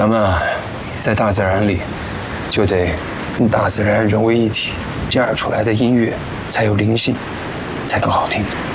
咱们啊，在大自然里，就得跟大自然融为一体，这样出来的音乐才有灵性，才更好听。